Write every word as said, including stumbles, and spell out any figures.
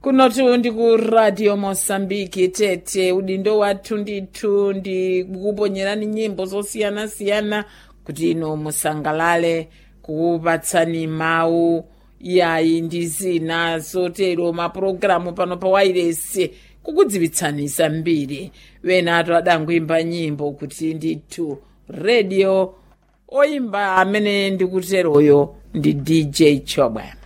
kunotu ndi ku Radio Mosambiki tete udindo wathu ndithu ndi kukuponyerani nyimbo zosiyana-siyana kuti ino musangalale kukupatsani mawu yayi ndi zina zotero mapulogalamu pano pa wairesi kukudziwitsani zambiri. Wenatu adangoimba nyimbo kuti ndithu radio oyimba amene ndikuteroyo ndi D J Chobwe.